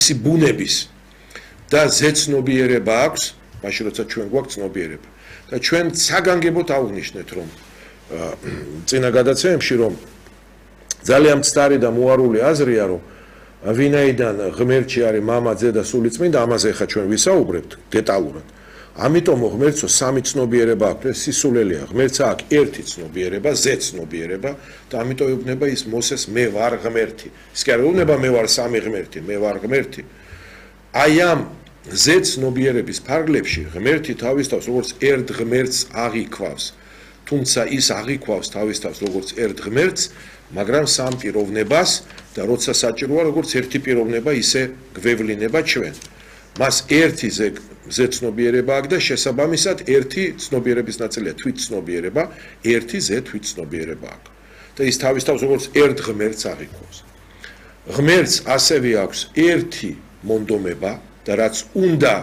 ბუნების და ზეცნობიერება აქვს, მაშინ როცა ჩვენ გვაქვს ცნობიერება. და ჩვენ საგანგებოდ აღვნიშნეთ, რომ წინა გადაცემებში, რომ ძალიან მცდარი და მოარული აზრია, რომ ვინაიდან ღმერთში არის მამა, ძე და სულიწმინდა, ამაზე ხა ჩვენ ვისაუბრებთ დეტალურად. ამიტომ ღმერთსო სამი ცნობიერება აქვს, ეს სისულელია. ღმერთს აქვს ერთი ცნობიერება, ზეცნობიერება და ამიტომ ეუბნება ის მოსეს მე ვარ ღმერთი. ის კი არ ეუბნება მე ვარ სამი ღმერთი, მე ვარ ღმერთი. აი ამ ზეცნობიერების ფარგლებში ღმერთი თავის თავს როგორც ერთ ღმერთს აღიქვავს. თუმცა ის აღიქვავს თავის თავს როგორც ერთ ღმერთს, მაგრამ სამ პიროვნებას და როცა საჭიროა როგორც ერთი პიროვნება ისე გვევლინება ჩვენ. მას ერთი ზეცნობიერება აქვს და შესაბამისად ერთი ცნობიერების ნაწილია თვითცნობიერება, ერთი თვითცნობიერება აქვს. და ის თავის თავს როგორც ერთ ღმერთს აღიქვავს. ღმერთს ასევე აქვს ერთი მონდომება და რაც უნდა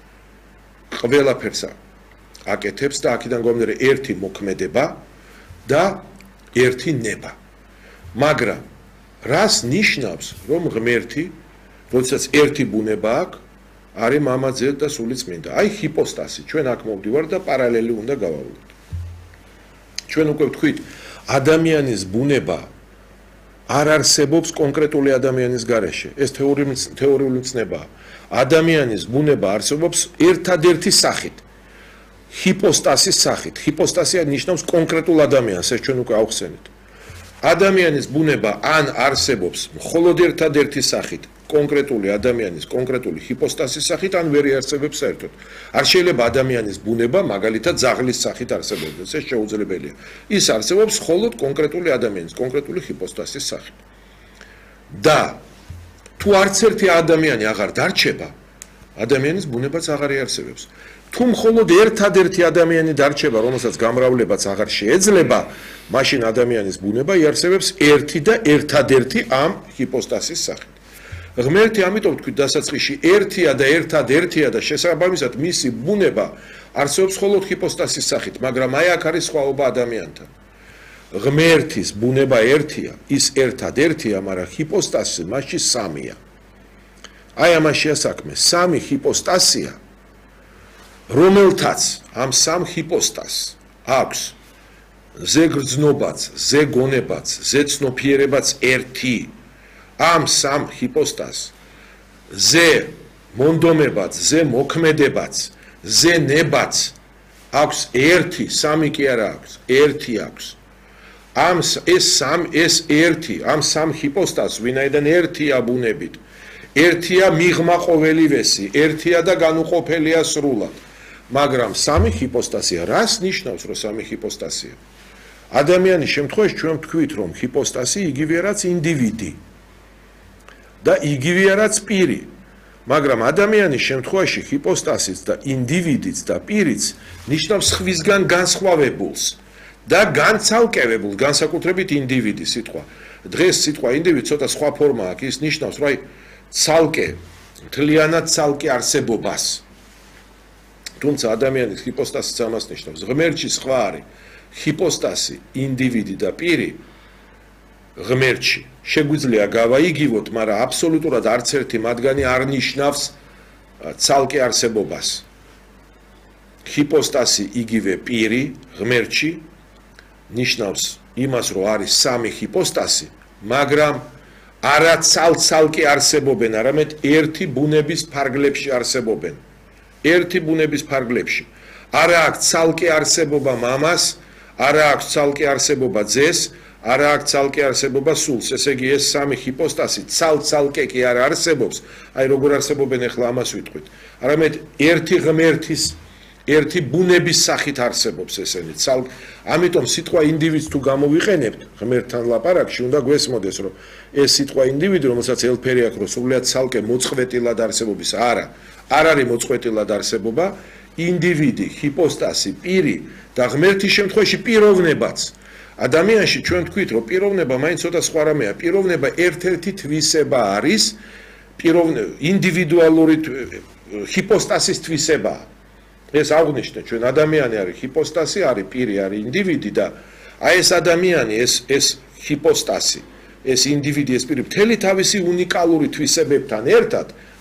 ყველაფერს აკეთებს და აქედან გამომდინარე ერთი მოქმედება და ერთი ნება. მაგრამ რას ნიშნავს, რომ ღმერთი, როდესაც ერთი ბუნება აქვს, არის მამა, ძე და სულიწმინდა. აი ჰიპოსტასი, ჩვენ აქ მოვდივარ და პარალელი უნდა გავავლოთ. ჩვენ უკვე ვთქვით, ადამიანის ბუნება არ არსებობს კონკრეტული ადამიანის გარეშე. ეს თეორიული ცნებაა. ადამიანის ბუნება არსებობს ერთადერთი სახით. ჰიპოსტასის სახით. ჰიპოსტასი ნიშნავს კონკრეტულ ადამიანს, ეს ჩვენ უკვე ავხსენეთ. ადამიანის ბუნება ან არსებობს მხოლოდ ერთადერთი სახით, კონკრეტული ადამიანის კონკრეტული ჰიპოსტასის სახით, ან ვერ არსებობს საერთოდ. არ შეიძლება ადამიანის ბუნება მაგალითად ძაღლის სახით არსებობდეს, ეს შეუძლებელია. ის არსებობს მხოლოდ კონკრეტული ადამიანის კონკრეტული ჰიპოსტასის სახით. და თუ არც ერთი ადამიანი აღარ დარჩება, ადამიანის ბუნებაც აღარ იარსებებს. თუ მხოლოდ ერთადერთი ადამიანი დარჩება, რომელსაც გამრავლებაც აღარ შეეძლება, მაშინ ადამიანის ბუნება იარსებებს ერთი და ერთადერთი ამ ჰიპოსტასის სახით. ღმერთი ამიტომ თქვით დასაწყისში ერთია და ერთადერთია და შესაბამისად მისი ბუნება არსებობს მხოლოდ ჰიპოსტასის სახით, მაგრამ აი აქ არის სხვაობა ადამიანთან. ღმერთის ბუნება ერთია, ის ერთადერთია, მაგრამ ჰიპოსტასი მასში სამია. აი ამაშია საქმე, სამი ჰიპოსტასია, რომელთაც ამ სამ ჰიპოსტასს აქვს ზეგრძნობაც, ზეგონებაც, ზეცნობიერებაც ერთი. ამ სამ ჰიპოსტასს ზე მონდომებაც, ზე მოქმედებაც, ზე ნებაც აქვს ერთი, სამი კი არა აქვს, ერთი აქვს. ეს ერთი, ამ სამ ჰიპოსტასს ვინაიდან ერთია ბუნებით, ერთია მიღმა ყოველივესი, ერთია და განუყოფელია სრულად. მაგრამ სამი ჰიპოსტასია, რას ნიშნავს, რომ სამი ჰიპოსტასია? ადამიანის შემთხვევაში ჩვენ ვთქვით, რომ ჰიპოსტასი იგივეა რაც ინდივიდი და იგივეა რაც პირი. მაგრამ ადამიანის შემთხვევაში ჰიპოსტასიც და ინდივიდიც და პირიც ნიშნავს სხვისგან განსხვავებულს და განცალკევებულ, განსაკუთრებით ინდივიდი სიტყვა. დღეს სიტყვა ინდივიდი ცოტა სხვა ფორმა აქვს, ის ნიშნავს, რომ ცალკე, მთლიანად ცალკე არსებობას. თუმცა ადამიანის ჰიპოსტასიც ამას ნიშნავს. ღმერთში სხვა არის ჰიპოსტასი, ინდივიდი და პირი. ღმერთში შეგვიძლია გავაიგივოთ, მაგრამ აბსოლუტურად არც ერთი მათგანი არ ნიშნავს ცალკე არსებობას. ჰიპოსტასი იგივე პირი ღმერთში ნიშნავს იმას, რომ არის სამი ჰიპოსტასი, მაგრამ არა ცალკე არსებობენ, არამედ ერთი ბუნების ფარგლებში არსებობენ. ერთი ბუნების ფარგლებში. არა აქვს ცალკე არსებობა მამას, არა აქვს ცალკე არსებობა ძეს, არა აქვს ცალკე არსებობა სულს. ესე იგი ეს სამი ჰიპოსტასი ცალკე კი არ არსებობს. აი როგორ არსებობენ ახლა ამას ვიტყვით. არამედ ერთი ღმერთის, ერთი ბუნების სახით არსებობს ესენი. ამიტომ სიტყვა ინდივიდს თუ გამოვიყენებთ ღმერთთან ლაპარაკში, უნდა გვესმოდეს, რომ ეს სიტყვა ინდივიდი, რომელსაც ელფერი აქვს, რომ სრულიად ცალკე მოწყვეტილად არსებობის, არ არის მოწყვეტილად არსებობა, ინდივიდი, ჰიპოსტასი, პირი და ღმერთის შემთხვევაში პიროვნებაც. ადამიანში ჩვენ თქვით, რომ პიროვნება მაინც ცოტა სხვა რამეა. პიროვნება ერთ-ერთი თვისება არის, ინდივიდუალური ჰიპოსტასის თვისება. ეს აღვნიშნეთ, ჩვენ ადამიანი არის ჰიპოსტასი, არის პირი, არის ინდივიდი და აი ეს ადამიანი, ეს ჰიპოსტასი ეს ინდივიდი ეს პირი მთელი თავისი უნიკალური თვისებებთან ერთად